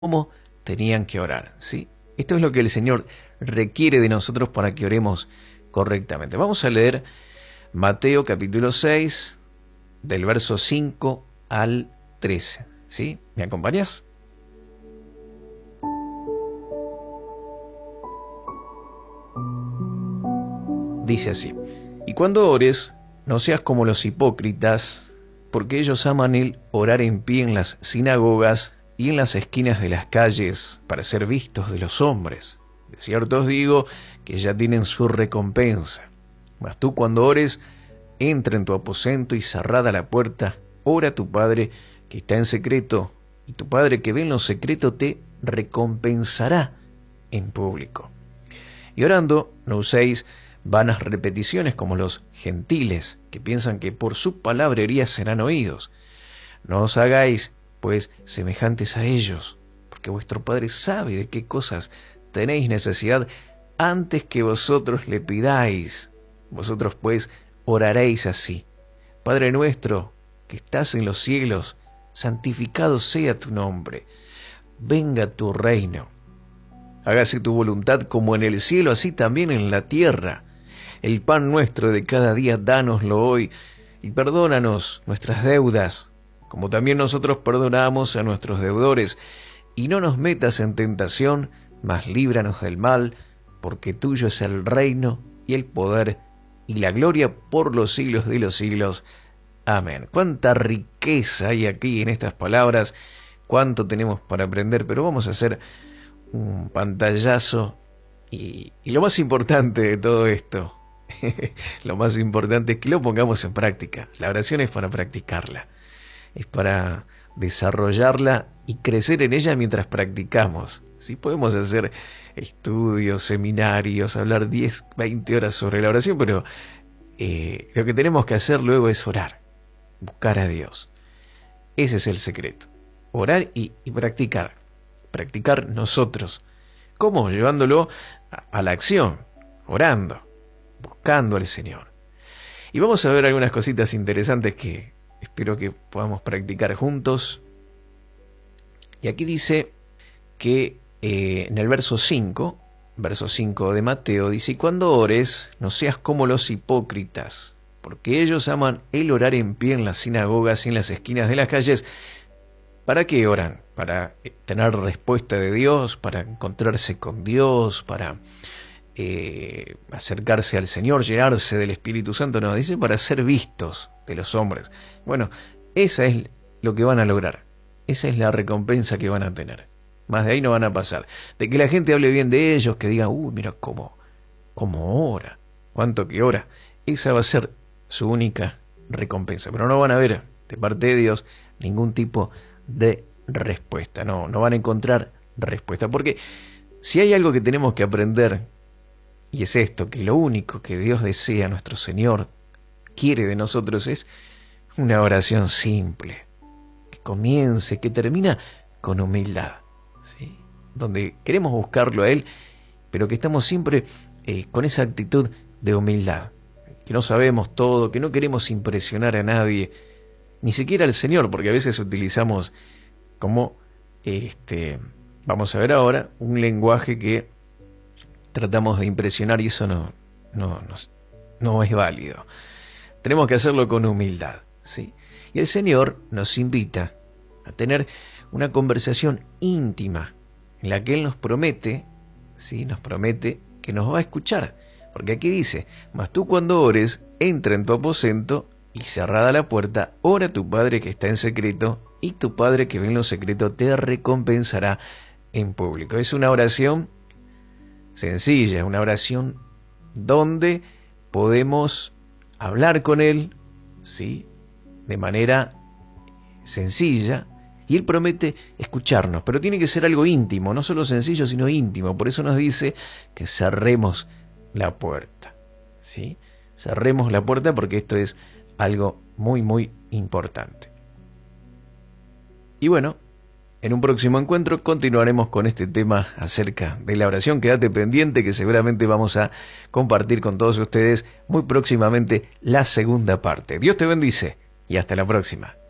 cómo tenían que orar, ¿sí? Esto es lo que el Señor requiere de nosotros para que oremos correctamente. Vamos a leer Mateo capítulo 6, del verso 5 al 13, ¿sí? ¿Me acompañas? Dice así: y cuando ores, no seas como los hipócritas, porque ellos aman el orar en pie en las sinagogas y en las esquinas de las calles para ser vistos de los hombres. De cierto os digo que ya tienen su recompensa. Mas tú, cuando ores, entra en tu aposento y cerrada la puerta, ora a tu Padre que está en secreto, y tu Padre que ve en lo secreto te recompensará en público. Y orando, no uséis vanas repeticiones como los gentiles, que piensan que por su palabrería serán oídos. No os hagáis, pues, semejantes a ellos, porque vuestro Padre sabe de qué cosas tenéis necesidad antes que vosotros le pidáis. Vosotros, pues, oraréis así: Padre nuestro, que estás en los cielos, santificado sea tu nombre. Venga tu reino. Hágase tu voluntad como en el cielo, así también en la tierra. El pan nuestro de cada día, dánoslo hoy, y perdónanos nuestras deudas, como también nosotros perdonamos a nuestros deudores. Y no nos metas en tentación, mas líbranos del mal, porque tuyo es el reino, y el poder, y la gloria por los siglos de los siglos. Amén. Cuánta riqueza hay aquí en estas palabras, cuánto tenemos para aprender, pero vamos a hacer un pantallazo y lo más importante de todo esto, lo más importante es que lo pongamos en práctica. La oración es para practicarla, es para desarrollarla y crecer en ella mientras practicamos. Sí, podemos hacer estudios, seminarios, hablar 10, 20 horas sobre la oración, pero lo que tenemos que hacer luego es orar, buscar a Dios. Ese es el secreto, orar y practicar. Practicar nosotros. ¿Cómo? Llevándolo a la acción, orando, buscando al Señor. Y vamos a ver algunas cositas interesantes que espero que podamos practicar juntos. Y aquí dice que en el verso 5 de Mateo, dice: y cuando ores, no seas como los hipócritas, porque ellos aman el orar en pie en las sinagogas y en las esquinas de las calles. ¿Para qué oran? Para tener respuesta de Dios, para encontrarse con Dios, para acercarse al Señor, llenarse del Espíritu Santo. No, dice para ser vistos de los hombres. Bueno, esa es lo que van a lograr. Esa es la recompensa que van a tener. Más de ahí no van a pasar. De que la gente hable bien de ellos, que diga: mira cómo ora, cuánto que ora. Esa va a ser su única recompensa. Pero no van a ver de parte de Dios ningún tipo de respuesta. No van a encontrar respuesta, porque si hay algo que tenemos que aprender, y es esto, que lo único que Dios desea, nuestro Señor quiere de nosotros, es una oración simple, que comience, que termina con humildad, ¿sí? Donde queremos buscarlo a Él, pero que estamos siempre con esa actitud de humildad, que no sabemos todo, que no queremos impresionar a nadie, ni siquiera al Señor, porque a veces utilizamos como, vamos a ver ahora, un lenguaje que tratamos de impresionar, y eso no es válido. Tenemos que hacerlo con humildad, ¿sí? Y el Señor nos invita a tener una conversación íntima, en la que Él nos promete, ¿sí? Nos promete que nos va a escuchar, porque aquí dice: mas tú, cuando ores, entra en tu aposento y cerrada la puerta, ora a tu Padre que está en secreto, y tu Padre que ve en lo secreto te recompensará en público. Es una oración sencilla, una oración donde podemos hablar con Él, ¿sí? De manera sencilla, y Él promete escucharnos, pero tiene que ser algo íntimo, no solo sencillo, sino íntimo. Por eso nos dice que cerremos la puerta, ¿sí? Cerremos la puerta, porque esto es algo muy, muy importante. Y bueno, en un próximo encuentro continuaremos con este tema acerca de la oración. Quédate pendiente, que seguramente vamos a compartir con todos ustedes muy próximamente la segunda parte. Dios te bendice y hasta la próxima.